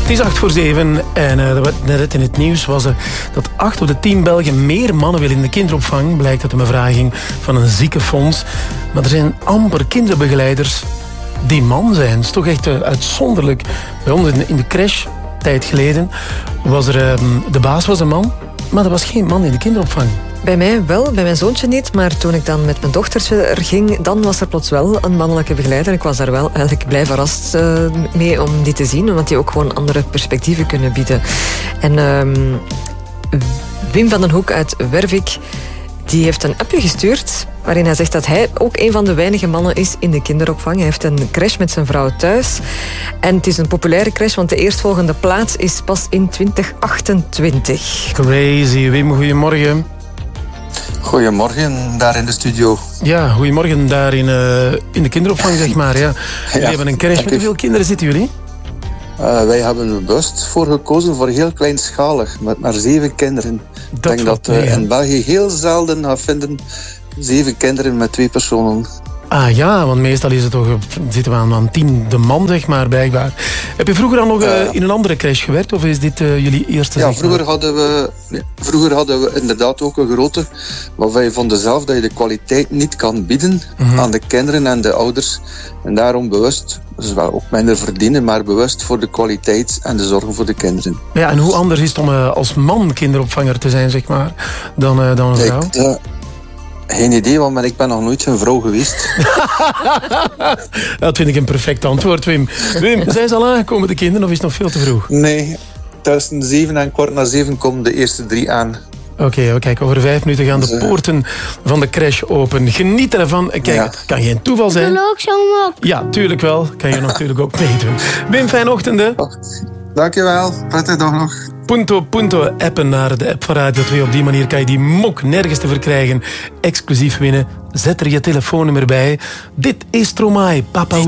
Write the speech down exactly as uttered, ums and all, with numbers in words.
Het is acht voor zeven en uh, net in het nieuws was er dat acht op de tien Belgen meer mannen willen in de kinderopvang. Blijkt uit een bevraging van een ziekenfonds. Maar er zijn amper kinderbegeleiders die man zijn. Dat is toch echt uh, uitzonderlijk. Bij ons in de crash, een tijd geleden, was er... Uh, de baas was een man, maar er was geen man in de kinderopvang. Bij mij wel, bij mijn zoontje niet. Maar toen ik dan met mijn dochtertje er ging, dan was er plots wel een mannelijke begeleider. Ik was daar wel eigenlijk blij verrast uh, mee om die te zien, omdat die ook gewoon andere perspectieven kunnen bieden. En uh, Wim van den Hoek uit Wervik, die heeft een appje gestuurd waarin hij zegt dat hij ook een van de weinige mannen is in de kinderopvang. Hij heeft een crash met zijn vrouw thuis. En het is een populaire crash, want de eerstvolgende plaats is pas in twintig achtentwintig. Crazy. Wim, goedemorgen. Goedemorgen, daar in de studio. Ja, goedemorgen daar in, uh, in de kinderopvang, zeg maar. Ja. Jullie ja, hebben een crash. Met hoeveel kinderen zitten jullie? Uh, wij hebben er bewust voor gekozen voor heel kleinschalig, met maar zeven kinderen. Ik denk dat je uh, in België heel zelden gaat vinden zeven kinderen met twee personen. Ah ja, want meestal is het toch, zitten we aan, aan tien de man, zeg maar, blijkbaar. Heb je vroeger al nog uh, in een andere crash gewerkt, of is dit uh, jullie eerste? Ja, vroeger hadden, we, nee, vroeger hadden we inderdaad ook een grote, maar wij vonden zelf dat je de kwaliteit niet kan bieden mm-hmm. aan de kinderen en de ouders. En daarom bewust, dus wel ook minder verdienen, maar bewust voor de kwaliteit en de zorgen voor de kinderen. Ja, en hoe anders is het om uh, als man kinderopvanger te zijn, zeg maar, dan, uh, dan een vrouw? Ik, uh, Geen idee, want ik ben nog nooit een vrouw geweest. Dat vind ik een perfect antwoord, Wim. Wim, zijn ze al aangekomen, de kinderen, of is het nog veel te vroeg? Nee, tussen zeven en kwart na zeven komen de eerste drie aan. Oké, okay, we kijken, over vijf minuten gaan de poorten van de crash open. Geniet ervan. Kijk, ja. Het kan geen toeval zijn. Kan ook zo op. Ja, tuurlijk wel. Kan je natuurlijk ook meedoen. Wim, fijne ochtend, hè? Dankjewel. Prettige dag nog. Punto Punto appen naar de app van Radio twee. Op die manier kan je die mok nergens te verkrijgen exclusief winnen. Zet er je telefoonnummer bij. Dit is Stromae, Papa.